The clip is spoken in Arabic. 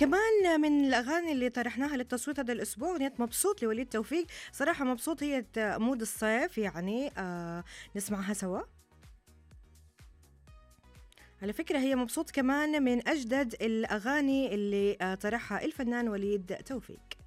كمان من الأغاني اللي طرحناها للتصويت هذا الأسبوع أغنية مبسوط لوليد توفيق. صراحة مبسوط هي مود الصيف يعني، نسمعها سوا. على فكرة هي مبسوط كمان من أجدد الأغاني اللي طرحها الفنان وليد توفيق.